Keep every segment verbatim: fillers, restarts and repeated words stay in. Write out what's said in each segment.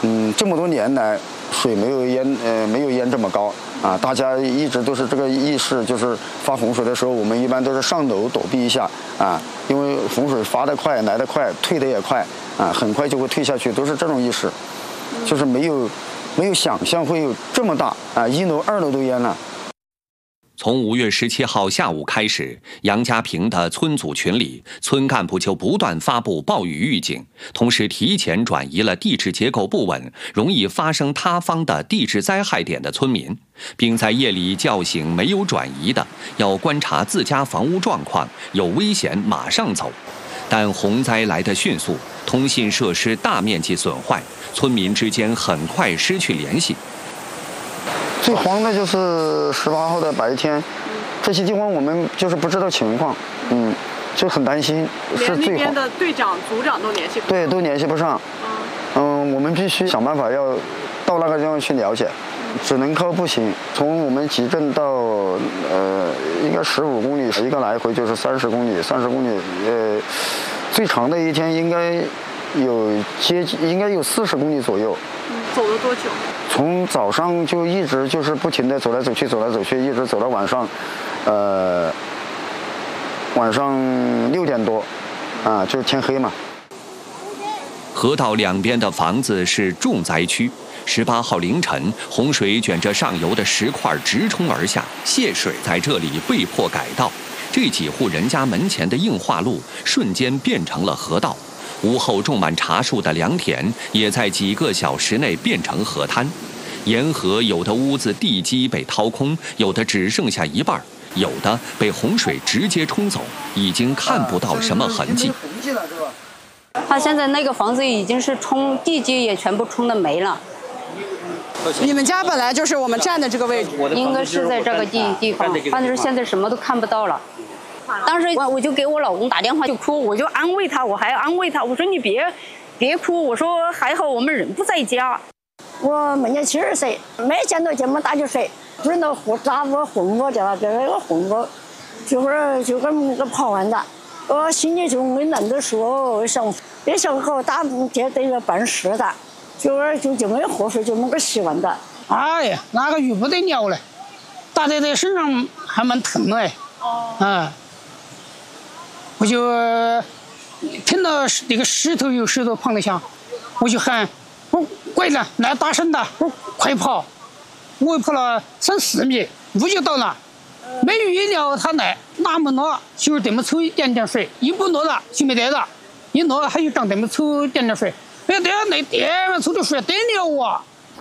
嗯，这么多年来，水没有淹呃没有淹这么高啊，大家一直都是这个意识，就是发洪水的时候，我们一般都是上楼躲避一下啊，因为洪水发得快，来得快，退得也快啊，很快就会退下去，都是这种意识，就是没有没有想象会有这么大啊，一楼二楼都淹了。 从五月十七号下午开始，杨家坪的村组群里，村干部就不断发布暴雨预警，同时提前转移了地质结构不稳、容易发生塌方的地质灾害点的村民，并在夜里叫醒没有转移的，要观察自家房屋状况，有危险马上走。但洪灾来得迅速，通信设施大面积损坏，村民之间很快失去联系。 最慌的就是十八号的白天，这些地方我们就是不知道情况，嗯，就很担心。 连那边的队长、组长都联系不上。对， 都联系不上。嗯，我们必须想办法要到那个地方去了解，只能靠步行。从我们集镇到呃，应该十五公里，一个来回就是三十公里，三十公里，呃，最长的一天应该有接近，应该有四十公里左右。 嗯，走了多久？ 从早上就一直就是不停地走来走去，走来走去，一直走到晚上，呃，晚上六点多，啊，就是天黑嘛。 河道两边的房子是重灾区。十八号凌晨，洪水卷着上游的石块直冲而下，泄水在这里被迫改道。这几户人家门前的硬化路瞬间变成了河道。屋后种满茶树的良田也在几个小时内变成河滩，沿河有的屋子地基被掏空，有的只剩下一半，有的被洪水直接冲走，已经看不到什么痕迹。 他现在那个房子已经是冲地基也全部冲的没了。 你们家本来就是我们站的这个位置， 应该是在这个地地方，但是现在什么都看不到了。当时我我就给我老公打电话就哭，我就安慰他，我还安慰他，我说你别别哭，我说还好我们人不在家。 我今年七十岁，没见到这么大的水，不知道混咋我混我的了，这个混我，这会儿就跟那个跑完了，我心里就没难得说，想别想好打这得要办事的，就是就就没河水就没个洗完的。 哎呀，那个雨不得了嘞，打在在身上还蛮疼的哎。哦。嗯。我就听到那个石头有石头碰了响，我就喊我乖了，来大声的，我快跑！我跑了三四米，我就到了。没预料他来那么多，就是这么抽一点点水，一不落了就没得了，一落了还有长这么抽一点点水，哎，对啊，那这么抽的水得了啊！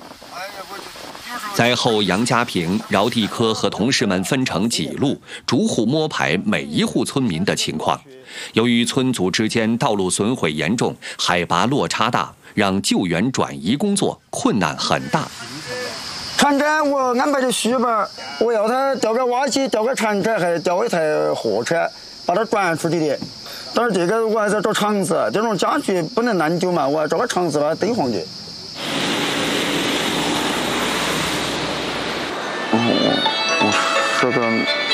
灾后，杨家坪饶地科和同事们分成几路，逐户摸排每一户村民的情况。由于村组之间道路损毁严重，海拔落差大，让救援转移工作困难很大。 铲子我安排的徐吧，我要他调个挖机，调个铲子，还调一台货车，把它转出去的。但是这个我还是要找厂子，这种家具不能滥丢嘛，我要找个厂子把它堆上去。这个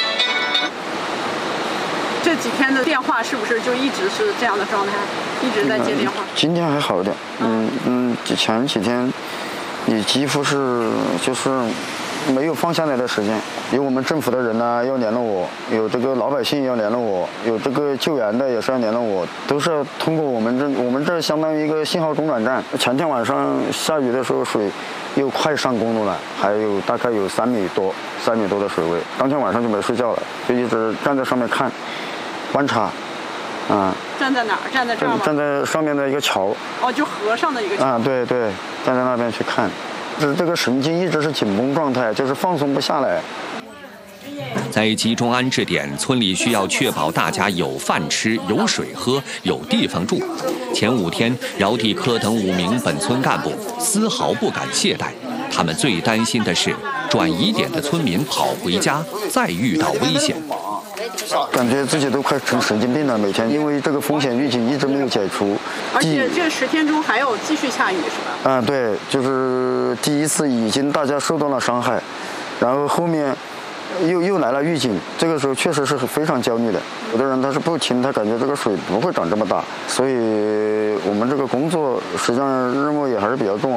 这几天的电话是不是就一直是这样的状态，一直在接电话？ 今天还好点，嗯嗯，前几天你几乎是就是没有放下来的时间，有我们政府的人呢要联络我，有这个老百姓要联络我，有这个救援的也是要联络我，都是要通过我们这，我们这相当于一个信号中转站。前天晚上下雨的时候，水又快上公路了，还有大概有三米多，三米多的水位。当天晚上就没睡觉了，就一直站在上面看，观察，啊、 嗯。站在哪儿？站在这儿吗？ 站在上面的一个桥。 哦，就河上的一个桥。 啊，对对，站在那边去看，这这个神经一直是紧绷状态，就是放松不下来。 在集中安置点，村里需要确保大家有饭吃、有水喝、有地方住。前五天，饶地科等五名本村干部丝毫不敢懈怠，他们最担心的是转移点的村民跑回家，再遇到危险。 感觉自己都快成神经病了，每天因为这个风险预警一直没有解除。 而且这十天中还有继续下雨是吧？ 啊，对，就是第一次已经大家受到了伤害，然后后面又又来了预警，这个时候确实是非常焦虑的。有的人他是不听，他感觉这个水不会长这么大，所以我们这个工作实际上任务也还是比较重。